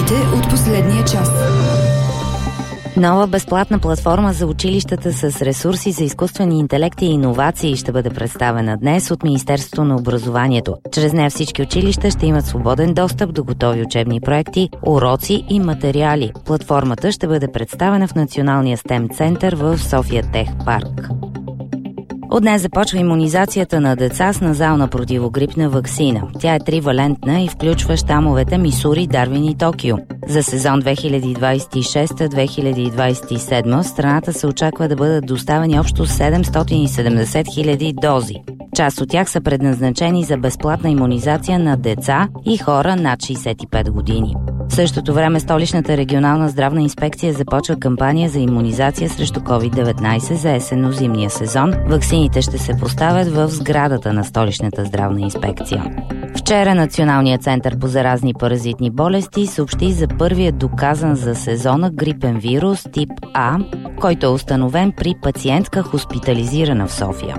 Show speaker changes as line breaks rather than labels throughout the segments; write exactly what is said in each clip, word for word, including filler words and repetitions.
Новините от последния час.
Нова безплатна платформа за училищата с ресурси за изкуствени интелекти и иновации ще бъде представена днес от Министерството на образованието. Чрез нея всички училища ще имат свободен достъп до готови учебни проекти, уроци и материали. Платформата ще бъде представена в Националния стем център в София Тех Парк. От днес започва имунизацията на деца с назална противогрипна ваксина. Тя е тривалентна и включва щамовете Мисури, Дарвин и Токио. За сезон две хиляди двадесет и шеста - две хиляди двадесет и седма в страната се очаква да бъдат доставени общо седемстотин и седемдесет хиляди дози. Част от тях са предназначени за безплатна имунизация на деца и хора над шейсет и пет години. В същото време Столичната регионална здравна инспекция започва кампания за имунизация срещу ковид деветнадесет за есенно-зимния сезон. Ваксините ще се поставят в сградата на Столичната здравна инспекция. Вчера Националният център по заразни паразитни болести съобщи за първия доказан за сезона грипен вирус тип А, който е установен при пациентка хоспитализирана в София.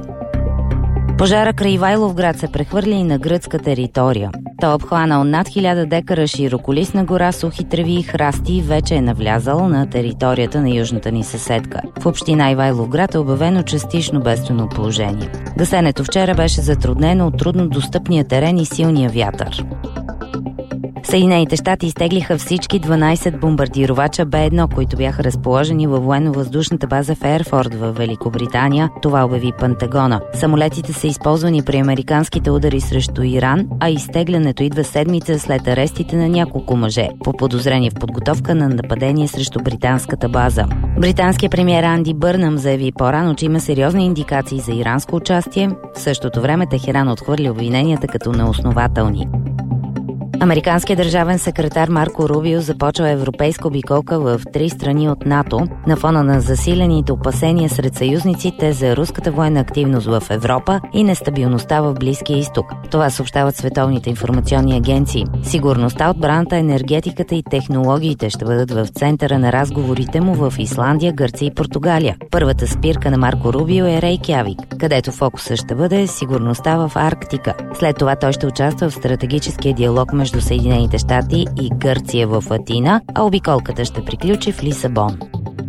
Пожара край Ивайловград се прехвърли и на гръцка територия. Той е обхванал над хиляда декара широколистна гора, сухи треви и храсти и вече е навлязал на територията на южната ни съседка. В община Ивайловград е обявено частично бедствено положение. Гасенето вчера беше затруднено от трудно достъпния терен и силния вятър. Съединените щати изтеглиха всички дванадесет бомбардировача Б едно, които бяха разположени във военно-въздушната база в Ерфорд в Великобритания. Това обяви Пентагона. Самолетите са използвани при американските удари срещу Иран, а изтеглянето идва седмица след арестите на няколко мъже по подозрение в подготовка на нападение срещу британската база. Британският премиер Анди Бърнъм заяви по-рано, че има сериозни индикации за иранско участие. В същото време Техеран отхвърли обвиненията като неоснователни. Американският държавен секретар Марко Рубио започва европейска обиколка в три страни от НАТО на фона на засилените опасения сред съюзниците за руската военна активност в Европа и нестабилността в Близкия изток. Това съобщават световните информационни агенции. Сигурността, отбраната, енергетиката и технологиите ще бъдат в центъра на разговорите му в Исландия, Гърция и Португалия. Първата спирка на Марко Рубио е Рейкявик, където фокуса ще бъде сигурността в Арктика. След това той ще участва в стратегическия диалог между между Съединените щати и Гърция в Атина, а обиколката ще приключи в Лисабон.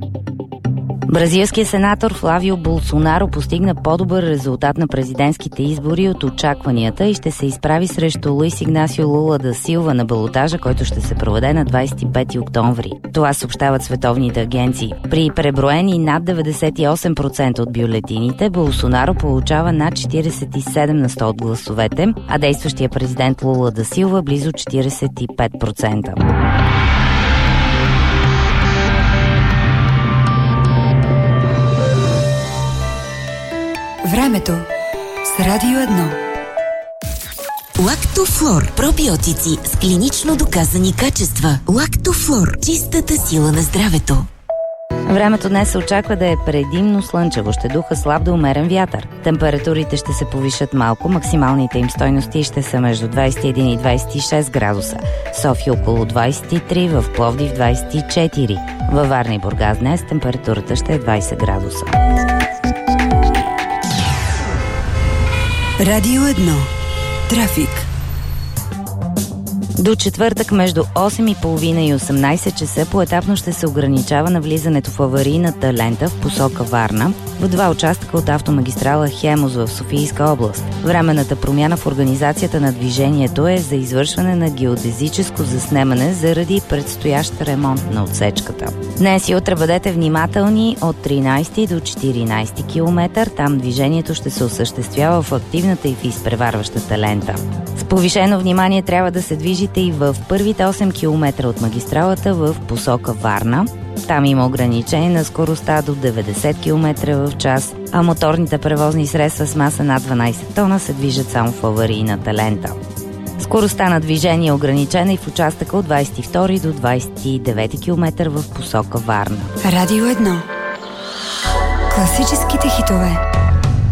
Бразилският сенатор Флавио Болсонаро постигна по-добър резултат на президентските избори от очакванията и ще се изправи срещу Луис Игнасио Лула да Силва на балотажа, който ще се проведе на двадесет и пети октомври. Това съобщават световните агенции. При преброени над деветдесет и осем процента от бюлетините, Болсонаро получава над четиридесет и седем на сто от гласовете, а действащия президент Лула да Силва близо четиридесет и пет процента.
Времето с Радио едно.
Лактофлор. Пробиотици с клинично доказани качества. Лактофлор. Чистата сила на здравето.
Времето днес се очаква да е предимно слънчево. Ще духа слаб до умерен вятър. Температурите ще се повишат малко. Максималните им стойности ще са между двадесет и един и двадесет и шест градуса. В София около двадесет и три, в Пловдив двадесет и четири. Във Варна и Бургас днес температурата ще е двадесет градуса.
Радио едно. Трафик.
До четвъртък между осем и половина и осемнадесет часа поетапно ще се ограничава навлизането в аварийната лента в посока Варна в два участъка от автомагистрала Хемус в Софийска област. Временната промяна в организацията на движението е за извършване на геодезическо заснемане заради предстоящ ремонт на отсечката. Днес и утре бъдете внимателни от тринадесети до четиринадесети километър. Там движението ще се осъществява в активната и в изпреварващата лента. С повишено внимание трябва да се движите и в първите осем километра от магистралата в посока Варна. Там има ограничение на скоростта до деветдесет километра в час, а моторните превозни средства с маса над дванадесет тона се движат само в аварийната лента. Скоростта на движение е ограничена и в участъка от двадесет и втори до двадесет и девети километър в посока Варна.
Радио едно. Класическите хитове.